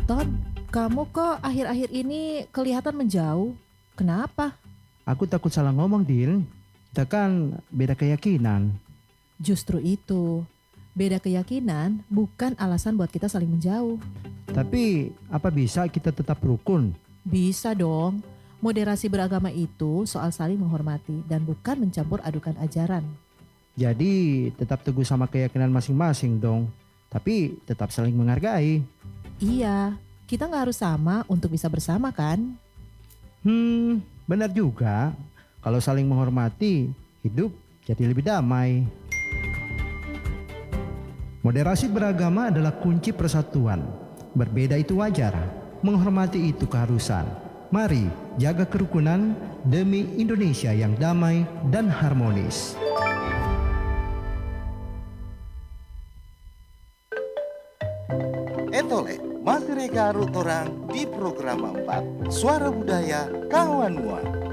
Ton, kamu kok akhir-akhir ini kelihatan menjauh. Kenapa? Aku takut salah ngomong, Dil. Kita kan beda keyakinan. Justru itu, beda keyakinan bukan alasan buat kita saling menjauh. Tapi apa bisa kita tetap rukun? Bisa dong. Moderasi beragama itu soal saling menghormati dan bukan mencampur adukan ajaran. Jadi tetap teguh sama keyakinan masing-masing dong. Tapi tetap saling menghargai. Iya, kita nggak harus sama untuk bisa bersama kan? Benar juga. Kalau saling menghormati, hidup jadi lebih damai. Moderasi beragama adalah kunci persatuan. Berbeda itu wajar, menghormati itu keharusan. Mari jaga kerukunan demi Indonesia yang damai dan harmonis. Etole, masih reka orang di program 4 Suara Budaya Kawan Mua.